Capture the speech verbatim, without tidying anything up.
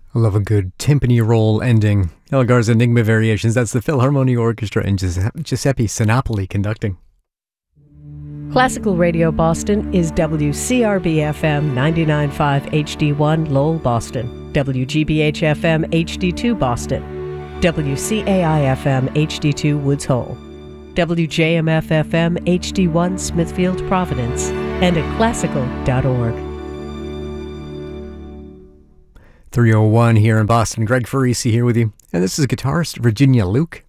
I love a good timpani roll ending. Elgar's Enigma Variations, that's the Philharmonia Orchestra and Giuseppe Sinopoli conducting. Classical Radio Boston is W C R B F M ninety-nine point five H D one Lowell, Boston, W G B H F M H D two Boston, W C A I F M H D two Woods Hole, W J M F F M H D one Smithfield, Providence, and at classical dot org. three oh one here in Boston. Greg Farisi here with you. And this is guitarist Virginia Luke.